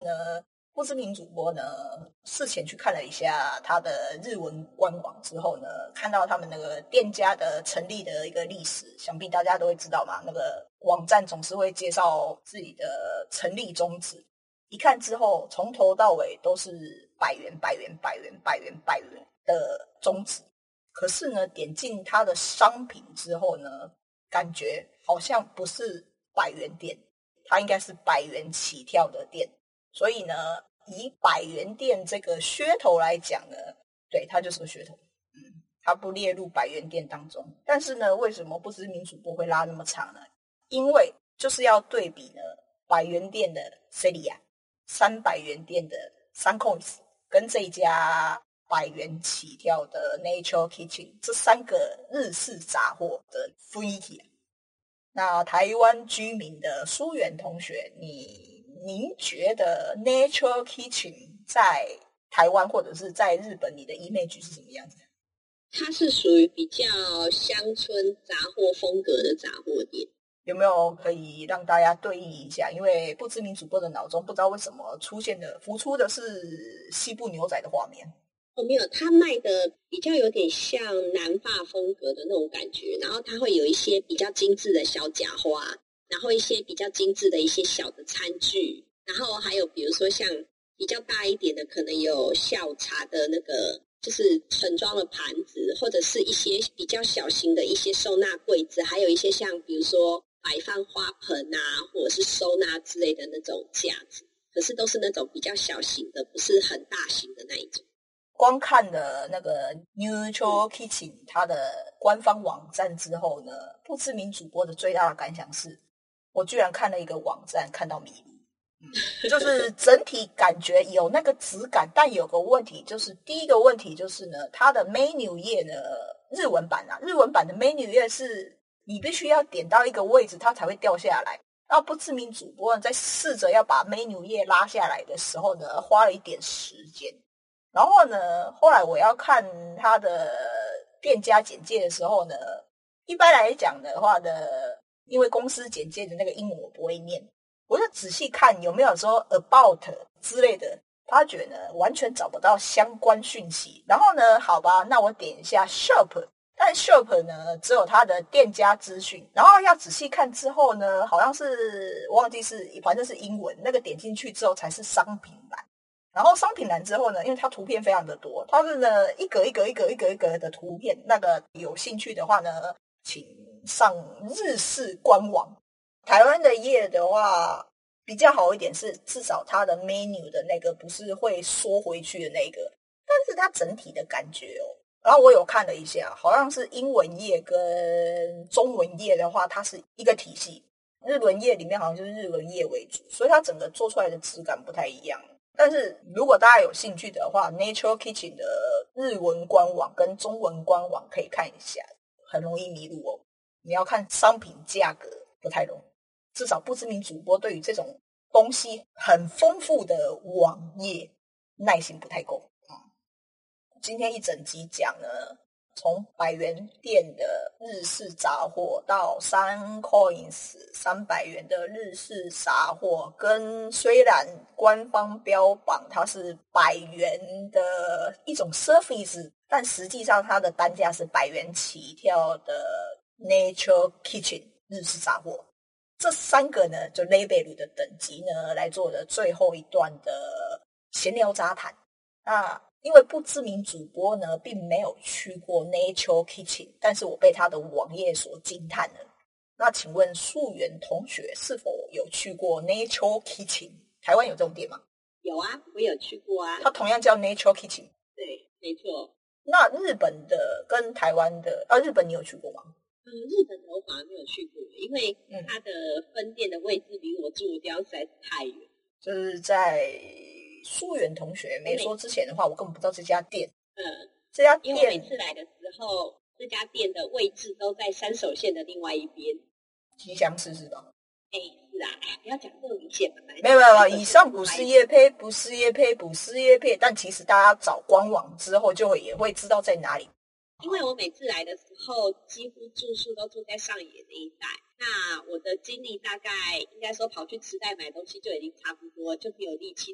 不知名主播呢，事前去看了一下他的日文官网之后呢，看到他们那个店家的成立的一个历史，想必大家都会知道嘛，那个网站总是会介绍自己的成立宗旨。一看之后，从头到尾都是百元的宗旨。可是呢，点进他的商品之后呢，感觉好像不是100元店，它应该是100元起跳的店。所以呢，以100元店这个噱头来讲呢，对，它就是个噱头。它不列入100元店当中。但是呢，为什么不知名主播会拉那么长呢？因为就是要对比呢，100元店的 Celia、300元店的3coins跟这一家100元起跳的 Nature Kitchen 这3个日式杂货的雰囲気。那台湾居民的苏源同学，您觉得 Nature Kitchen 在台湾或者是在日本，你的 image 是什么样子？ 它是属于比较乡村杂货风格的杂货店。 有没有可以让大家对应一下？因为不知名主播的脑中不知道为什么浮出的是西部牛仔的画面。 没有，它卖的比较有点像南法风格的那种感觉，然后它会有一些比较精致的小假花，然后一些比较精致的一些小的餐具，然后还有比如说像比较大一点的，可能有下午茶的那个就是盛装的盘子，或者是一些比较小型的一些收纳柜子，还有一些像比如说摆放花盆啊，或者是收纳之类的那种架子，可是都是那种比较小型的，不是很大型的那一种。 光看了那个 Nature Kitchen 它的官方网站之后呢，不知名主播的最大的感想是，我居然看了一个网站看到迷路。就是整体感觉有那个质感，但有个问题，就是第一个问题就是呢，它的 menu 页呢，日文版的 menu 页是你必须要点到一个位置，它才会掉下来。然后不知名主播在试着要把 menu 页拉下来的时候呢，花了一点时间。然后呢，后来我要看他的店家简介的时候呢，一般来讲的话呢，因为公司简介的那个英文我不会念，我就仔细看有没有说 about 之类的，发觉呢完全找不到相关讯息。然后呢，好吧，那我点一下 shop， 但 shop 呢只有它的店家资讯，然后要仔细看之后呢，好像是忘记是反正是英文，那个点进去之后才是商品栏。然后商品栏之后呢，因为它图片非常的多，它是呢一格一格的图片，那个有兴趣的话呢，请上日式官网。台湾的页的话比较好一点，是至少它的 menu 的那个不是会缩回去的那个，但是它整体的感觉然后我有看了一下，好像是英文页跟中文页的话，它是一个体系，日文页里面好像就是日文页为主，所以它整个做出来的质感不太一样。但是如果大家有兴趣的话 Nature Kitchen 的日文官网跟中文官网可以看一下，很容易迷路你要看商品价格不太容易，至少不知名主播对于这种东西很丰富的网页耐心不太够。今天一整集讲呢，从100元店的日式杂货到3coins 300元的日式杂货，跟虽然官方标榜它是100元的一种 service， 但实际上它的单价是100元起跳的 Nature Kitchen 日式杂货。这3个呢，就 label 的等级呢，来做的最后一段的闲聊杂谈。因为不知名主播呢，并没有去过 Nature Kitchen， 但是我被他的网页所惊叹了。那请问素媛同学是否有去过 Nature Kitchen？ 台湾有这种店吗？ 有啊，我有去过啊。 它同样叫 Nature Kitchen。 对，没错。 那日本的跟台湾的日本你有去过吗？ 日本的我反而没有去过，因为它的分店的位置离我住的地方实在是太远。 就是在素媛同学没说之前的话，我根本不知道这家店。这家店因为我每次来的时候，这家店的位置都在山手线的另外一边。 吉祥寺是吧？ 是啊，不要讲这么明显嘛。 没有，以上不是业配，不是业配，但其实大家找官网之后也会知道在哪里。 因为我每次来的时候，几乎住宿都住在上野那一带。那我的经历大概应该说跑去池袋买东西就已经差不多，就没有力气